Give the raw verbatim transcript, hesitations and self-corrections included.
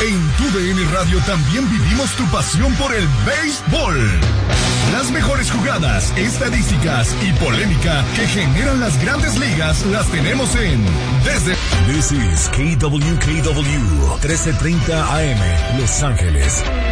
En tu D N Radio también vivimos tu pasión por el béisbol. Las mejores jugadas, estadísticas y polémica que generan las grandes ligas las tenemos en Desde... This is K W K W trece treinta A M, Los Ángeles.